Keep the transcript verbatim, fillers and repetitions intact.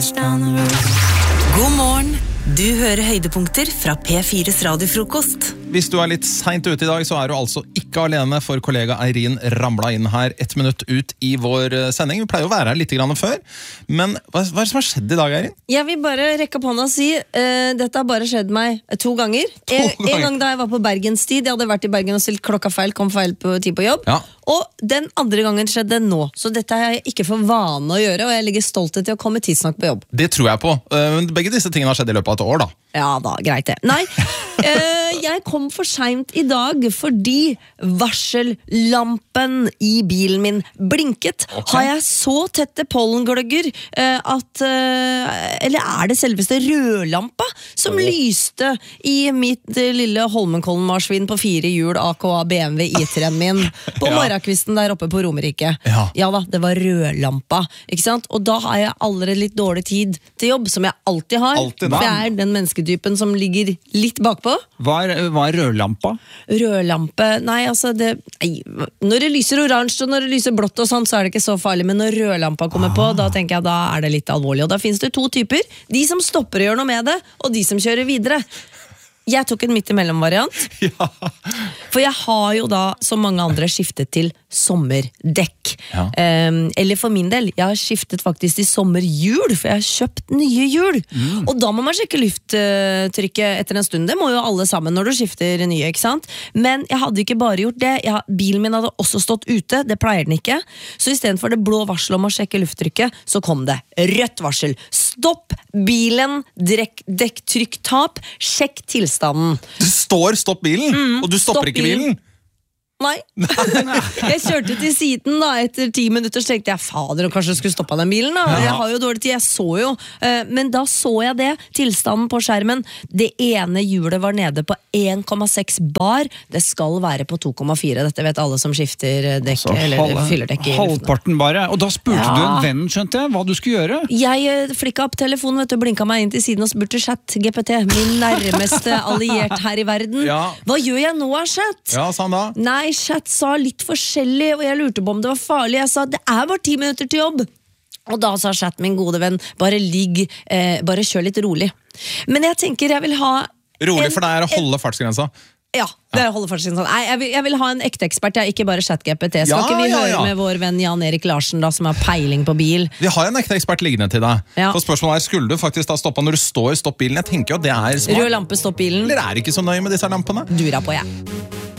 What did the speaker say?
God morgen, du hører høydepunkter fra P fires radiofrokost. Hvis du er litt sent ute i dag, så er du altså ikke alene, for kollega Eirin ramla inn her ett minutt ut i vår sending. Vi pleier å være her litt grann før, men hva, hva er det som har skjedd i dag, Eirin? Jeg vil bare rekke opp hånda og si, uh, dette har bare skjedd meg to ganger. To en, ganger. en gang da jeg var på Bergenstid, jeg hadde vært i Bergen og stilt klokka feil, kom feil på tid på jobb. Ja. Og den andre gangen skjedde nå, så dette har jeg ikke for vane å gjøre, og jeg legger stolthet til å komme tidsnok på jobb. Det tror jeg på. Uh, begge disse tingene har skjedd i løpet av et år, da. Ja da, greit det. Nei, uh, jeg kom for sent i dag fordi varsellampen i bilen min blinket. Ok. Har jeg så tette pollengløgger uh, at uh, eller er det selveste rødlampa som Åh. lyste i mitt uh, lille Holmenkollen-marsvin på fire hjul A K A B M W I tre-en min på Ja. morgenkvisten der oppe på Romerike? Ja. Ja da, det var rødlampa, ikke sant? Og da har jeg allerede litt dårlig tid til jobb, som jeg alltid har. Alltid, da. for jeg er den mennesketypen som ligger litt bakpå. Hva er, hva er rødlampa? Rødlampe, nei altså det, nei, når det lyser oransje og når det lyser blått og sånn, så er det ikke så farlig, men når rødlampa kommer Ah. på, da tenker jeg da er det litt alvorlig. Og da finnes det to typer, de som stopper og gjør noe med det, og de som kjører videre. Jeg tok en midt imellom variant, Ja. for jeg har jo da, som mange andre, skiftet til sommerdekk. Ja. Um, eller for min del, jeg har skiftet faktisk til sommerhjul, for jeg har kjøpt nye hjul. Mm. Og da må man sjekke lufttrykket etter en stund. Det må jo alle sammen når du skifter nye, ikke sant? Men jeg hadde ikke bare gjort det. Jeg, bilen min hadde også stått ute, det pleier den ikke. Så i stedet for det blå varsel om å sjekke lufttrykket, så kom det rødt varsel. Stopp bilen, dekk, dekktrykkstap, sjekk tilstanden. Det står stopp bilen, og du stopper stopp ikke bilen. bilen. Nei. Jeg kjørte til siden da, etter ti minutter, så tenkte jeg, fader, og kanskje jeg skulle stoppe den bilen da. Ja. Jeg har jo dårlig tid, jeg så jo. eh, Men da så jeg det, tilstanden på skjermen. Det ene hjulet var nede på en komma seks bar. Det skal være på to komma fire. Dette vet alle som skifter eh, dekk, Så eller halv- fyller dekk i luften. halvparten bare. Og da spurte Ja. du en venn, skjønte jeg, hva du skulle gjøre. Jeg eh, flikka opp telefonen, vet du, blinka meg inn til siden og spurte chat G P T, min nærmeste alliert her i verden. Ja. Hva gjør jeg nå, chat? Ja, sa han da. Nei, chat sa litt forskjellig, og jeg lurte på om det var farlig. Jeg sa, det er bare ti minutter til jobb. Og da sa chat, min gode venn, bare ligg, eh, bare kjør litt rolig. Men jeg tenker jeg vil ha Rolig en- for deg er å holde fartsgrensa. Ja, det er å holde fartsgrensen sånn. Nei, jeg vil, jeg vil ha en ekte ekspert, jeg, ikke bare chat G P T. Skal Ja, ikke vi ja, høre ja. med vår venn Jan Erik Larsen, da, som har peiling på bil? Vi har en ekte ekspert liggende til deg. Ja. For spørsmålet er, skulle du faktisk da stoppe når du står stopp bilen? Jeg tenker jo at det er smart. Rød lampe, stopp bilen. Eller er det ikke så nøye med disse lampene? Dura på, jeg.